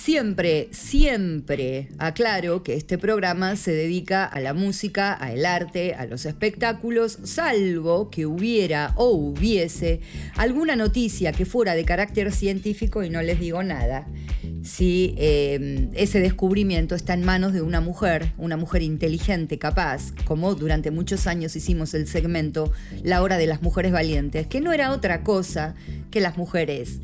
Siempre, siempre aclaro que este programa se dedica a la música, al arte, a los espectáculos, salvo que hubiera o hubiese alguna noticia que fuera de carácter científico y no les digo nada. Si ese descubrimiento está en manos de una mujer inteligente, capaz, como durante muchos años hicimos el segmento La Hora de las Mujeres Valientes, que no era otra cosa que las mujeres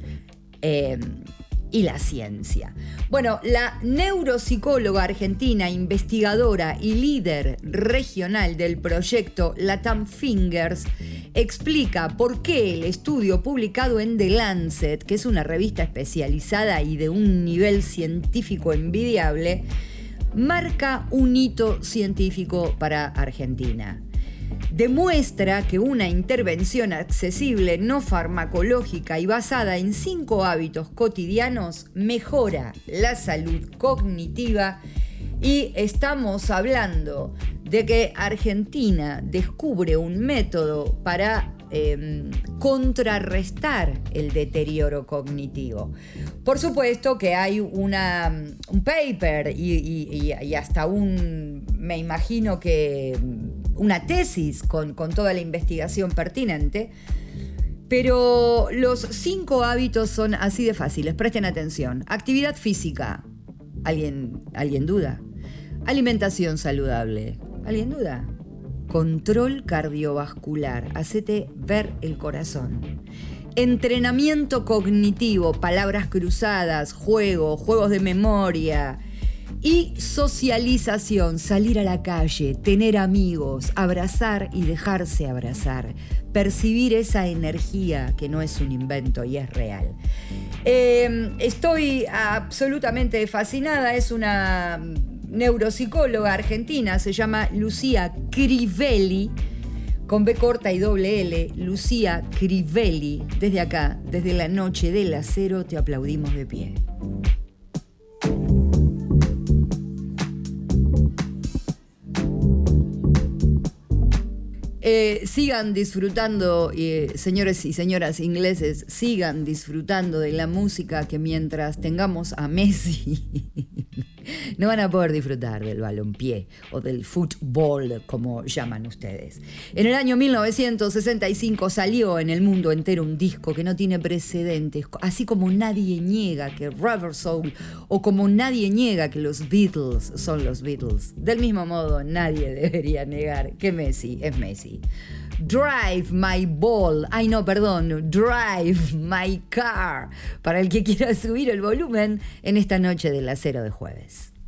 y la ciencia. Bueno, la neuropsicóloga argentina, investigadora y líder regional del proyecto Latam Fingers, explica por qué el estudio publicado en The Lancet, que es una revista especializada y de un nivel científico envidiable, marca un hito científico para Argentina. Demuestra que una intervención accesible, no farmacológica y basada en 5 hábitos cotidianos mejora la salud cognitiva, y estamos hablando de que Argentina descubre un método para contrarrestar el deterioro cognitivo. Por supuesto que hay un paper y hasta me imagino que una tesis con toda la investigación pertinente, pero los 5 hábitos son así de fáciles, presten atención. Actividad física, ¿alguien duda? Alimentación saludable, ¿alguien duda? Control cardiovascular, hacete ver el corazón. Entrenamiento cognitivo, palabras cruzadas, juegos de memoria. Y socialización, salir a la calle, tener amigos, abrazar y dejarse abrazar. Percibir esa energía que no es un invento y es real. Estoy absolutamente fascinada, es una neuropsicóloga argentina, se llama Lucía Crivelli, con B corta y doble L, Lucía Crivelli. Desde acá, desde la noche del acero, te aplaudimos de pie. Sigan disfrutando, señores y señoras ingleses, sigan disfrutando de la música, que mientras tengamos a Messi no van a poder disfrutar del balompié o del fútbol, como llaman ustedes. En el año 1965 salió en el mundo entero un disco que no tiene precedentes, así como nadie niega que Rubber Soul, o como nadie niega que los Beatles son los Beatles. Del mismo modo, nadie debería negar que Messi es Messi. Drive my ball, Drive my car, para el que quiera subir el volumen en esta noche del acero de jueves.